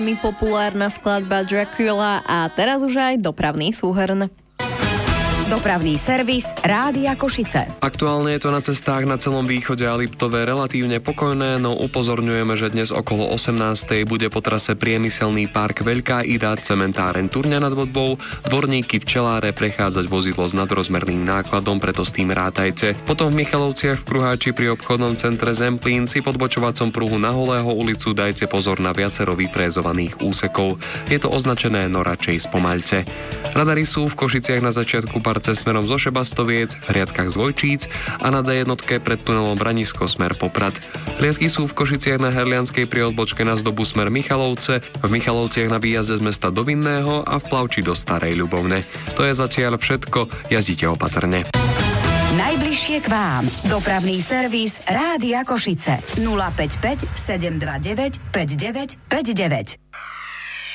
Populárna skladba Dracula a teraz už aj dopravný súhrn. Dopravný servis Rádia Košice. Aktuálne je to na cestách na celom východe a Liptove relatívne pokojné, no upozorňujeme, že dnes okolo 18. bude po trase Priemyselný park Veľká Ida, cementáren Turňa nad Vodbou, Dvorníky, Včeláre prechádzať vozidlo s nadrozmerným nákladom, preto s tým rátajte. Potom v Michalovciach v Kruháči pri obchodnom centre Zemplín si pod bočovacom pruhu na Holého ulicu dajte pozor na viacero vyfrézovaných úsekov. Je to označené, no radšej spomaľte. Radary sú v Košiciach na začiatku Parce smerom zo Šebastoviec, v hliadkach z Vojčíc a na D1 pred tunelom Branisko smer Poprad. Hliadky sú v Košiciach na Herlianskej pri odbočke na Zdobu smer Michalovce, v Michalovciach na výjazde z mesta do Vinného a v Plavči do Starej Ľubovne. To je zatiaľ všetko, jazdite opatrne. Najbližšie k vám. Dopravný servis Rádia Košice. 055 729 5959.